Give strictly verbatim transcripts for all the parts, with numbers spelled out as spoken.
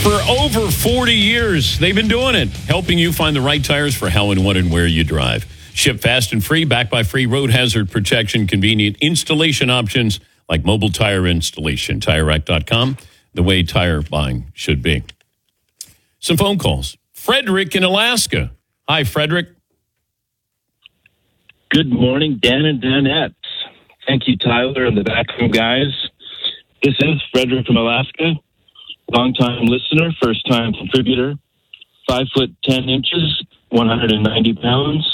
For over forty years, they've been doing it, helping you find the right tires for how and what and where you drive. Ship fast and free, backed by free road hazard protection, convenient installation options like mobile tire installation. Tire Rack dot com, the way tire buying should be. Some phone calls. Frederick in Alaska. Hi, Frederick. Good morning, Dan and Danette. Thank you, Tyler, and the backroom guys. This is Frederick from Alaska. Long-time listener, first-time contributor. Five foot ten inches, one hundred ninety pounds.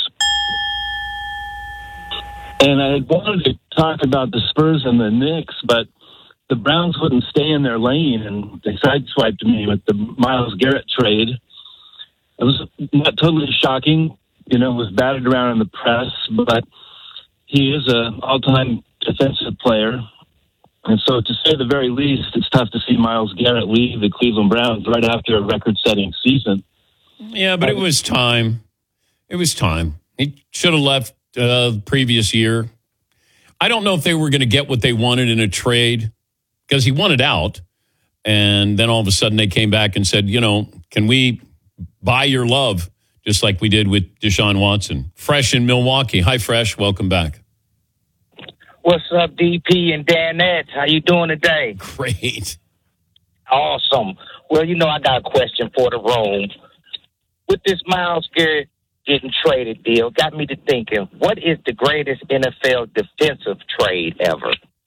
And I wanted to talk about the Spurs and the Knicks, but the Browns wouldn't stay in their lane, and they sideswiped me with the Myles Garrett trade. It was not totally shocking. You know, it was batted around in the press, but he is an all-time defensive player. And so, to say the very least, it's tough to see Myles Garrett leave the Cleveland Browns right after a record-setting season. Yeah, but it was time. It was time. He should have left uh, the previous year. I don't know if they were going to get what they wanted in a trade because he wanted out. And then all of a sudden they came back and said, you know, can we buy your love just like we did with Deshaun Watson? Fresh in Milwaukee. Hi, Fresh. Welcome back. What's up, D P and Danette? How you doing today? Great. Awesome. Well, you know, I got a question for the room. With this Myles Garrett getting traded deal, got me to thinking, what is the greatest N F L defensive trade ever?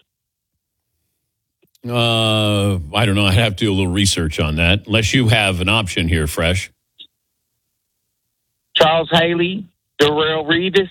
Uh, I don't know. I'd have to do a little research on that, unless you have an option here, Fresh. Charles Haley, Darrelle Revis.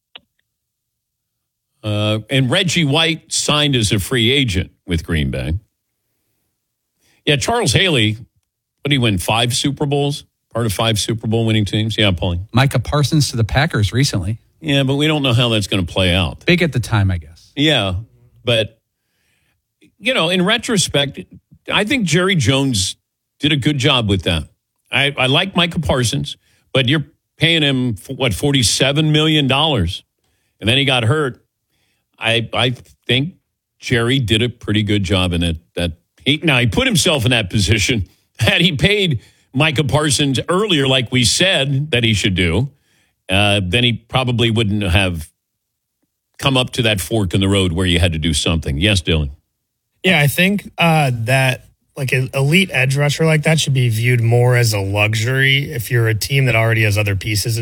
Uh, and Reggie White signed as a free agent with Green Bay. Yeah, Charles Haley, what did he win, five Super Bowls? Part of five Super Bowl winning teams? Yeah, Pauline. Micah Parsons to the Packers recently. Yeah, but we don't know how that's going to play out. Big at the time, I guess. Yeah, but, you know, in retrospect, I think Jerry Jones did a good job with that. I, I like Micah Parsons, but you're paying him, what, forty-seven million dollars, and then he got hurt. I I think Jerry did a pretty good job in it. That he, now, he put himself in that position. Had he paid Micah Parsons earlier, like we said that he should do, uh, then he probably wouldn't have come up to that fork in the road where you had to do something. Yes, Dylan? Yeah, I think uh, that like an elite edge rusher like that should be viewed more as a luxury if you're a team that already has other pieces